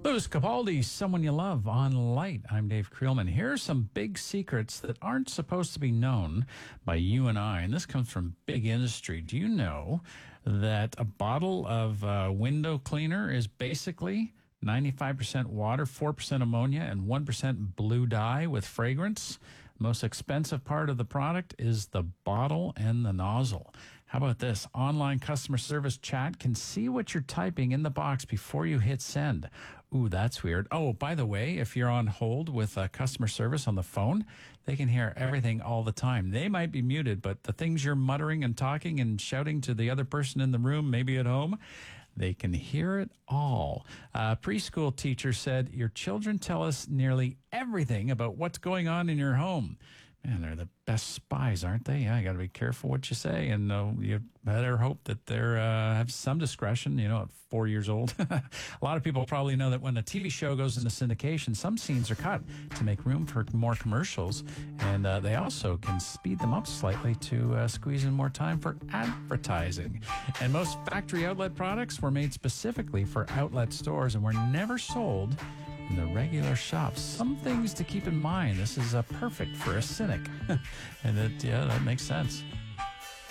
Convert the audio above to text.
Louis Capaldi, Someone You Love on Light. I'm Dave Creelman. Here are some big secrets that aren't supposed to be known by you and I, and this comes from big industry. Do you know that a bottle of window cleaner is basically 95% water, 4% ammonia, and 1% blue dye with fragrance? The most expensive part of the product is the bottle and the nozzle. How about this? Online customer service chat can see what you're typing in the box before you hit send. Ooh, that's weird. Oh, by the way, if you're on hold with customer service on the phone, they can hear everything all the time. They might be muted, but the things you're muttering and talking and shouting to the other person in the room, maybe at home, they can hear it all. A preschool teacher said, your children tell us nearly everything about what's going on in your home. Man, they're the best spies, aren't they? Yeah, you got to be careful what you say, and you better hope that they have some discretion, at 4 years old. A lot of people probably know that when a TV show goes into syndication, some scenes are cut to make room for more commercials, and they also can speed them up slightly to squeeze in more time for advertising. And most factory outlet products were made specifically for outlet stores and were never sold in the regular shops. Some things to keep in mind. This is perfect for a cynic. And that makes sense.